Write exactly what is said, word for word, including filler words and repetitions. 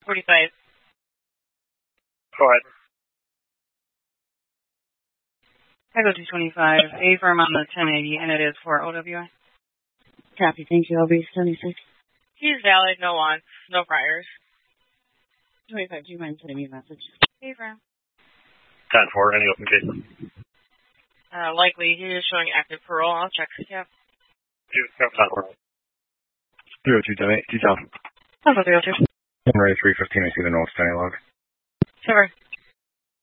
forty-five. Go ahead. Echo two twenty-five. A firm on the ten eighty, and it is for O W I. Copy. Thank you. I'll be seventy-six. He's valid. No wants. No priors. twenty-five. Do you mind sending me a message? A firm. ten four. Any open cases? Uh, likely. He is showing active parole. I'll check. Yeah. Two. ten four. Zero two ten eight. Detail. Alpha zero two. I'm ready. three fifteen. I see the North County log. Silver.